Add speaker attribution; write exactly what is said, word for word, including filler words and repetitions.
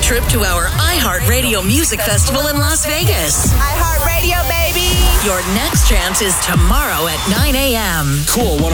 Speaker 1: trip to our iHeartRadio Music Festival in Las Vegas.
Speaker 2: iHeartRadio, baby.
Speaker 1: Your next chance is tomorrow at nine a.m.
Speaker 3: Cool.